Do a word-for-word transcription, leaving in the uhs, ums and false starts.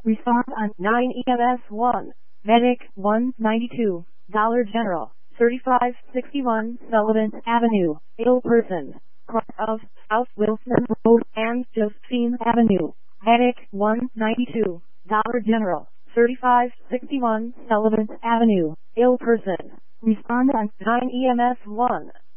Respond on nine E M S one. Medic one ninety-two. Dollar General. thirty-five sixty-one Sullivan Avenue. Ill person. Cross of South Wilson Road and Josephine Avenue. Medic one ninety-two. Dollar General. thirty-five sixty-one Sullivan Avenue. Ill person. Respond on nine E M S one.